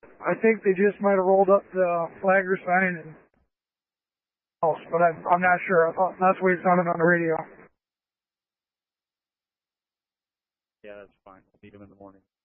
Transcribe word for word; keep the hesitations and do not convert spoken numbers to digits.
I think they just might have rolled up the flagger sign and else, but I'm, I'm not sure. I thought that's the way it sounded on the radio. Yeah, that's fine. We'll meet them in the morning.